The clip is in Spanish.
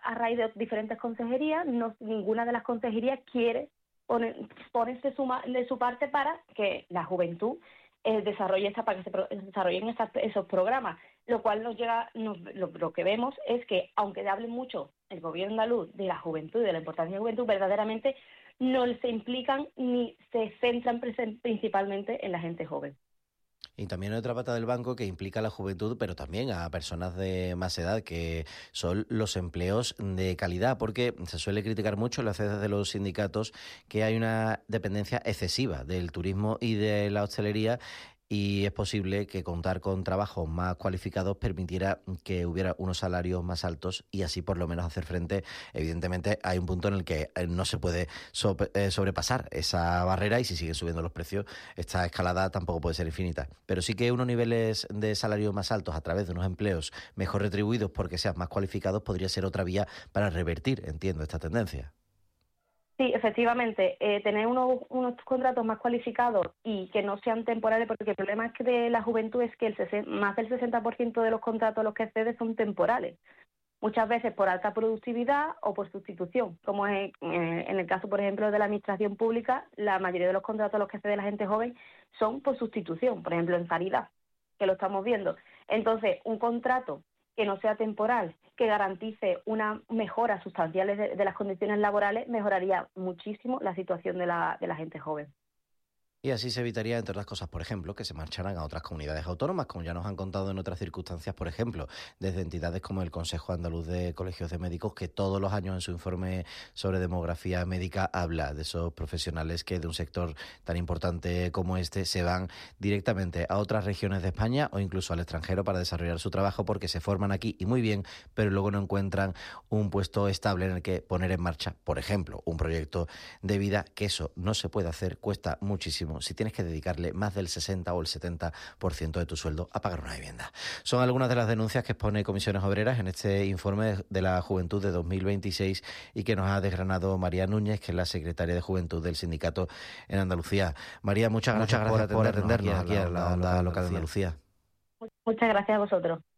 a raíz de diferentes consejerías, ninguna de las consejerías quiere ponerse de su parte para que la juventud para que se desarrollen esos programas, lo cual lo que vemos es que, aunque hable mucho el gobierno andaluz de la juventud y de la importancia de la juventud, verdaderamente no se implican ni se centran principalmente en la gente joven. Y también hay otra pata del banco que implica a la juventud, pero también a personas de más edad, que son los empleos de calidad, porque se suele criticar mucho en las sedes de los sindicatos que hay una dependencia excesiva del turismo y de la hostelería, y es posible que contar con trabajos más cualificados permitiera que hubiera unos salarios más altos y así por lo menos hacer frente. Evidentemente hay un punto en el que no se puede sobrepasar esa barrera, y si siguen subiendo los precios, esta escalada tampoco puede ser infinita. Pero sí que unos niveles de salario más altos a través de unos empleos mejor retribuidos porque sean más cualificados podría ser otra vía para revertir, entiendo, esta tendencia. Sí, efectivamente, tener unos contratos más cualificados y que no sean temporales, porque el problema es que de la juventud es que más del 60% de los contratos a los que accede son temporales, muchas veces por alta productividad o por sustitución, como es en el caso, por ejemplo, de la administración pública. La mayoría de los contratos a los que accede la gente joven son por sustitución, por ejemplo, en sanidad, que lo estamos viendo. Entonces, un contrato que no sea temporal, que garantice una mejora sustancial de las condiciones laborales, mejoraría muchísimo la situación de la gente joven. Y así se evitaría, entre otras cosas, por ejemplo, que se marcharan a otras comunidades autónomas, como ya nos han contado en otras circunstancias, por ejemplo, desde entidades como el Consejo Andaluz de Colegios de Médicos, que todos los años en su informe sobre demografía médica habla de esos profesionales que de un sector tan importante como este se van directamente a otras regiones de España o incluso al extranjero para desarrollar su trabajo, porque se forman aquí y muy bien, pero luego no encuentran un puesto estable en el que poner en marcha, por ejemplo, un proyecto de vida, que eso no se puede hacer, cuesta muchísimo si tienes que dedicarle más del 60 o el 70% de tu sueldo a pagar una vivienda. Son algunas de las denuncias que expone Comisiones Obreras en este informe de la Juventud de 2026 y que nos ha desgranado María Núñez, que es la secretaria de Juventud del sindicato en Andalucía. María, muchas gracias por atendernos aquí a la Onda Local de Andalucía. Muchas gracias a vosotros.